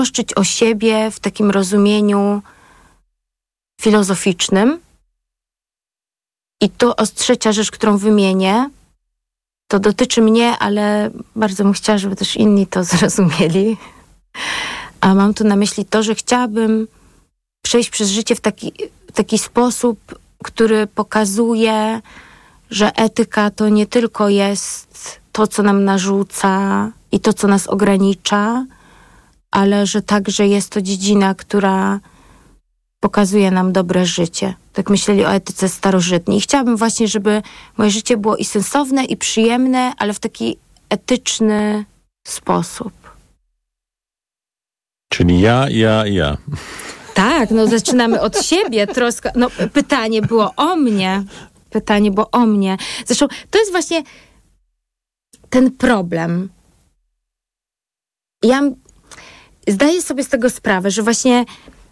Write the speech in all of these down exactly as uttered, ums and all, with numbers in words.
troszczyć o siebie w takim rozumieniu filozoficznym. I to o, trzecia rzecz, którą wymienię, to dotyczy mnie, ale bardzo bym chciała, żeby też inni to zrozumieli. A mam tu na myśli to, że chciałabym przejść przez życie w taki, w taki sposób, który pokazuje, że etyka to nie tylko jest to, co nam narzuca i to, co nas ogranicza, ale że także jest to dziedzina, która pokazuje nam dobre życie. Tak myśleli o etyce starożytni. I chciałabym właśnie, żeby moje życie było i sensowne, i przyjemne, ale w taki etyczny sposób. Czyli ja, ja, ja. Tak, no zaczynamy od siebie. Troska. No, pytanie było o mnie. Pytanie było o mnie. Zresztą to jest właśnie ten problem. Ja zdaję sobie z tego sprawę, że właśnie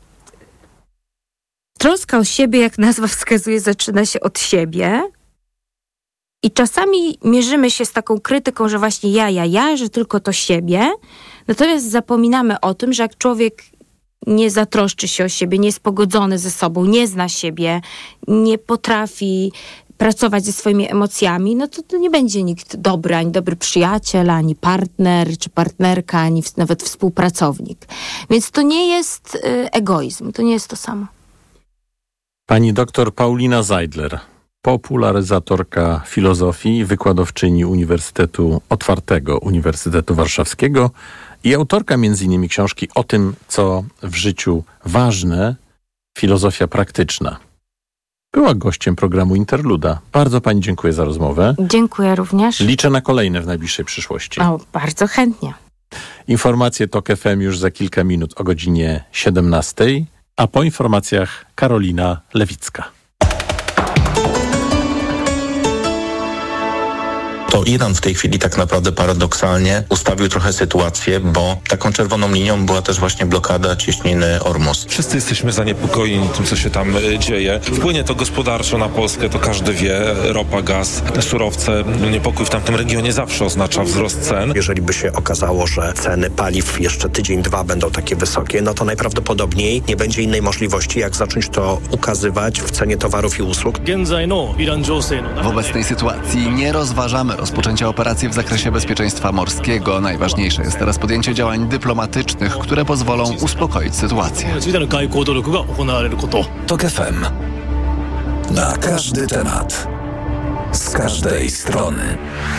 troska o siebie, jak nazwa wskazuje, zaczyna się od siebie. I czasami mierzymy się z taką krytyką, że właśnie ja, ja, ja, że tylko to siebie. Natomiast zapominamy o tym, że jak człowiek nie zatroszczy się o siebie, nie jest pogodzony ze sobą, nie zna siebie, nie potrafi pracować ze swoimi emocjami, no to, to nie będzie nikt dobry, ani dobry przyjaciel, ani partner, czy partnerka, ani w, nawet współpracownik. Więc to nie jest y, egoizm, to nie jest to samo. Pani doktor Paulina Zeidler, popularyzatorka filozofii, wykładowczyni Uniwersytetu Otwartego Uniwersytetu Warszawskiego i autorka między innymi książki o tym, co w życiu ważne, filozofia praktyczna. Była gościem programu Interluda. Bardzo pani dziękuję za rozmowę. Dziękuję również. Liczę na kolejne w najbliższej przyszłości. O, bardzo chętnie. Informacje TOK F M już za kilka minut o godzinie siedemnastej, a po informacjach Karolina Lewicka. To Iran w tej chwili tak naprawdę paradoksalnie ustawił trochę sytuację, bo taką czerwoną linią była też właśnie blokada cieśniny Ormus. Wszyscy jesteśmy zaniepokojeni tym, co się tam dzieje. Wpłynie to gospodarczo na Polskę, to każdy wie. Ropa, gaz, surowce. Niepokój w tamtym regionie zawsze oznacza wzrost cen. Jeżeli by się okazało, że ceny paliw jeszcze tydzień, dwa będą takie wysokie, no to najprawdopodobniej nie będzie innej możliwości, jak zacząć to ukazywać w cenie towarów i usług. Wobec tej sytuacji nie rozważamy rozpoczęcia operacji w zakresie bezpieczeństwa morskiego. Najważniejsze jest teraz podjęcie działań dyplomatycznych, które pozwolą uspokoić sytuację. TOK F M. Na każdy temat. Z każdej strony.